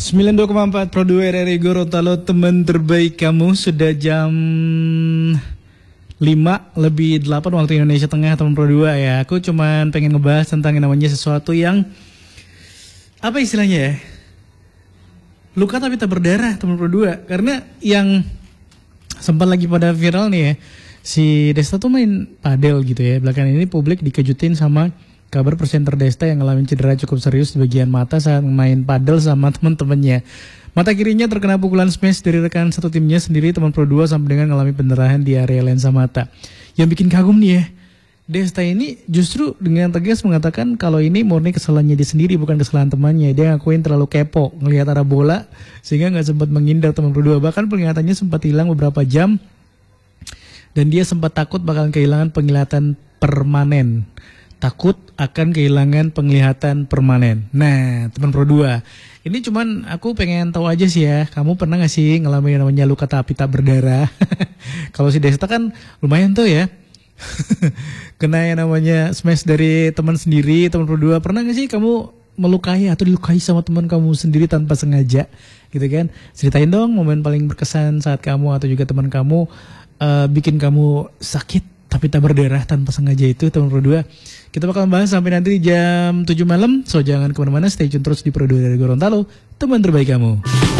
92,4 Pro 2 RRI Gorontalo, teman terbaik kamu. Sudah jam 5:08 waktu Indonesia Tengah, teman Pro 2 ya. Aku cuman pengen ngebahas tentang yang namanya sesuatu yang apa istilahnya ya, luka tapi tak berdarah, teman Pro 2. Karena yang sempat lagi pada viral nih ya, si Desta tuh main padel gitu ya. Belakangan ini publik dikejutin sama kabar presenter Desta yang ngalamin cedera cukup serius di bagian mata saat main padel sama teman-temannya. Mata kirinya terkena pukulan smash dari rekan satu timnya sendiri, teman Pro 2, sampai dengan mengalami pendarahan di area lensa mata. Yang bikin kagum nih ya, Desta ini justru dengan tegas mengatakan kalau ini murni kesalahannya dia sendiri, bukan kesalahan temannya. Dia ngakuin terlalu kepo ngelihat arah bola sehingga nggak sempat menghindar, teman Pro 2. Bahkan penglihatannya sempat hilang beberapa jam dan dia sempat takut bakal kehilangan penglihatan permanen. Takut akan kehilangan penglihatan permanen. Nah, teman Pro 2, ini cuman aku pengen tahu aja sih ya, kamu pernah gak sih ngalamin namanya luka tapi tak berdarah? Kalau si Desta kan lumayan tuh ya, kena yang namanya smash dari teman sendiri, teman Pro 2. Pernah gak sih kamu melukai atau dilukai sama teman kamu sendiri tanpa sengaja gitu kan? Ceritain dong momen paling berkesan saat kamu atau juga teman kamu bikin kamu sakit tapi tak berdarah tanpa sengaja itu, teman Pro 2. Kita bakal bahas sampai nanti jam 7 malam. So jangan kemana-mana, stay tune terus di Pro 2 dari Gorontalo, teman terbaik kamu.